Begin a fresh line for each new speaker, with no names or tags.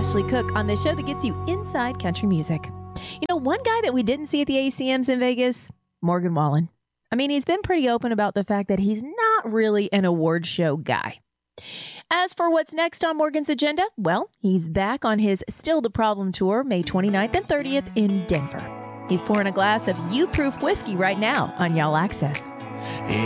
Ashley Cook on the show that gets you inside country music. You know, one guy that we didn't see at the ACMs in Vegas, Morgan Wallen. I mean, he's been pretty open about the fact that he's not really an award show guy. As for what's next on Morgan's agenda, well, he's back on his Still the Problem tour May 29th and 30th in Denver. He's pouring a glass of U-Proof whiskey right now on Y'all Access.